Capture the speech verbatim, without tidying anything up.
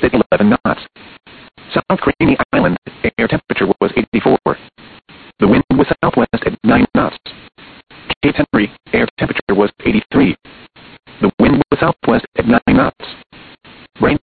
at eleven knots. South Creamy Island, air temperature was eighty-four. The wind was southwest at nine knots. Cape Henry, air temperature was eighty-three. The wind was southwest